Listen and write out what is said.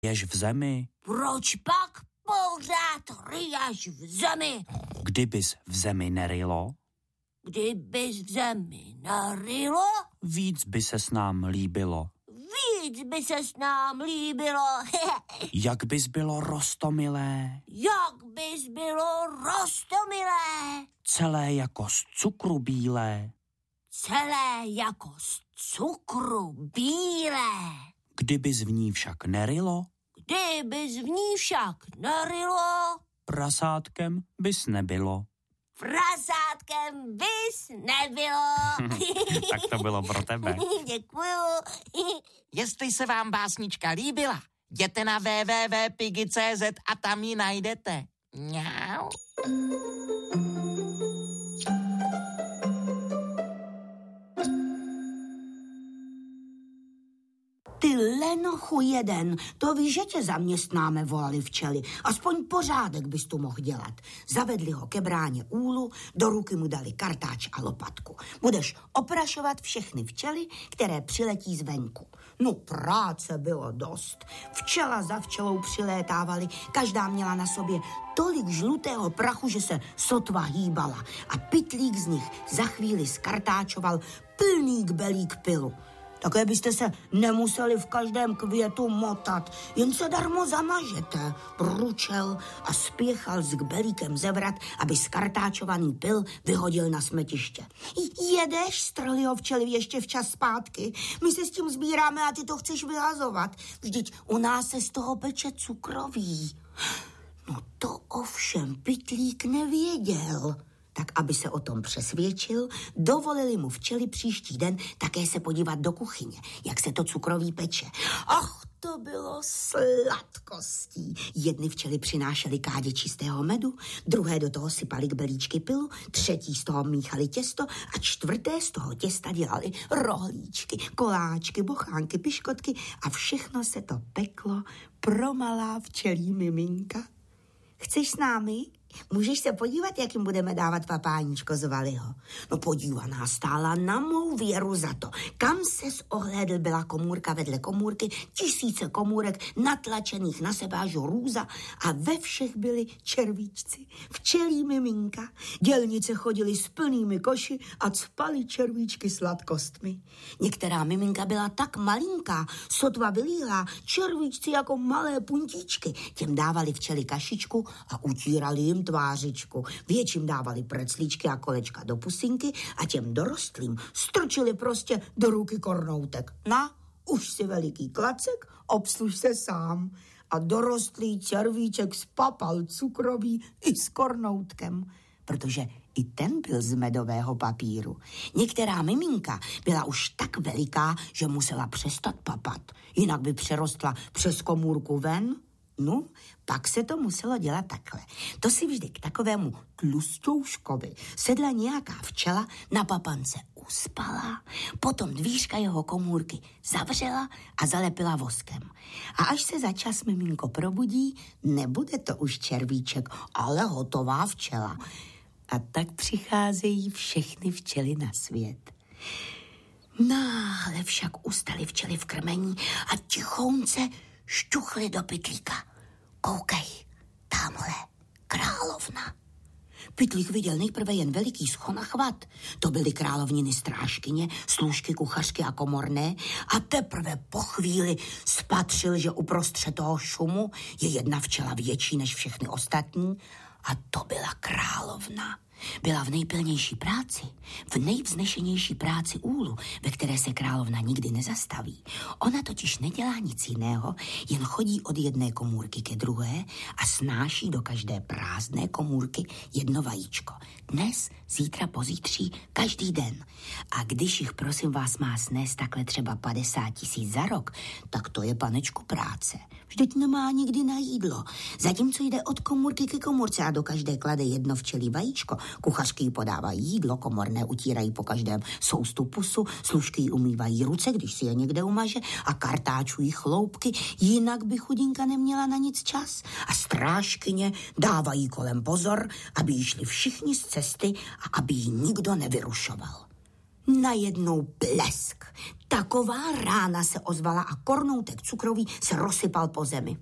Ryješ v zemi? Proč pak pořád ryješ v zemi? Kdybys v zemi nerylo? Kdybys v zemi nerylo? Víc by se s nám líbilo. Víc by se s nám líbilo. Jak bys bylo roztomilé? Jak bys bylo roztomilé? Celé jako z cukru bílé. Celé jako z cukru bílé. Kdybys v ní však nerylo? Kdybys v ní však nerylo? Prasátkem bys nebylo. Prasátkem bys nebylo. Tak to bylo pro tebe. Děkuju. Jestli se vám básnička líbila, jděte na www.pigi.cz a tam ji najdete. Mňau. Ty lenochu jeden, to víš, že tě zaměstnáme, volali včely. Aspoň pořádek bys tu mohl dělat. Zavedli ho ke bráně úlu, do ruky mu dali kartáč a lopatku. Budeš oprašovat všechny včely, které přiletí zvenku. No práce bylo dost. Včela za včelou přilétávali, každá měla na sobě tolik žlutého prachu, že se sotva hýbala. A pytlík z nich za chvíli skartáčoval plný kbelík pilu. Také byste se nemuseli v každém květu motat, jen se darmo zamažete, bručel a spěchal s kbelíkem zevrat, aby skartáčovaný pil vyhodil na smetiště. Jedeš, strhli ho včely ještě včas zpátky. My se s tím sbíráme a ty to chceš vyhazovat. Vždyť u nás se z toho peče cukroví. No to ovšem pytlík nevěděl. Tak aby se o tom přesvědčil, dovolili mu včely příští den také se podívat do kuchyně, jak se to cukroví peče. Ach, to bylo sladkostí. Jedny včely přinášely kádě čistého medu, druhé do toho sypali kbelíčky pilu, třetí z toho míchali těsto a čtvrté z toho těsta dělali rohlíčky, koláčky, bochánky, piškotky a všechno se to peklo pro malá včelí miminka. Chceš s námi? Můžeš se podívat, jak jim budeme dávat papáníčko z Valiho. No podívaná stála na mou věru za to. Kam ses ohlédl, byla komůrka vedle komůrky, tisíce komůrek natlačených na sebe až růza a ve všech byli červíčci. Včelí miminka. Dělnice chodili s plnými koši a cpali červíčky sladkostmi. Některá miminka byla tak malinká, sotva vylíhlá, červíčci jako malé puntíčky. Těm dávali včely kašičku a utírali jim tvářičku. Větším dávali preclíčky a kolečka do pusinky a těm dorostlým strčili prostě do ruky kornoutek. Na, už si veliký klacek, obsluž se sám. A dorostlý červíček spapal cukroví i s kornoutkem, protože i ten byl z medového papíru. Některá miminka byla už tak veliká, že musela přestat papat, jinak by přerostla přes komůrku ven. No, pak se to muselo dělat takhle. To si vždy k takovému tlusťouškovi sedla nějaká včela, na papance uspala, potom dvířka jeho komůrky zavřela a zalepila voskem. A až se za čas miminko probudí, nebude to už červíček, ale hotová včela. A tak přicházejí všechny včely na svět. Náhle však ustaly včely v krmení a tichounce šťuchli do pytlíka. Koukej, tamhle, královna. Pytlík viděl nejprve jen veliký schon a chvat. To byly královniny strážkyně, služky, kuchařky a komorné a teprve po chvíli spatřil, že uprostřed toho šumu je jedna včela větší než všechny ostatní a to byla královna. Byla v nejpilnější práci, v nejvznešenější práci úlu, ve které se královna nikdy nezastaví. Ona totiž nedělá nic jiného, jen chodí od jedné komůrky ke druhé a snáší do každé prázdné komůrky jedno vajíčko. Dnes, zítra, pozítří, každý den. A když jich, prosím vás, má snést takhle třeba 50 000 za rok, tak to je, panečku, práce. Vždyť nemá nikdy na jídlo. Zatímco jde od komůrky ke komůrce a do každé klade jedno včelí vajíčko, kuchařky jí podávají jídlo, komorné utírají po každém soustu pusu, služky jí umývají ruce, když si je někde umaže a kartáčují chloupky, jinak by chudinka neměla na nic čas. A strážkyně dávají kolem pozor, aby jí šli všichni z cesty a aby jí nikdo nevyrušoval. Najednou blesk. Taková rána se ozvala a kornoutek cukrový se rozsypal po zemi.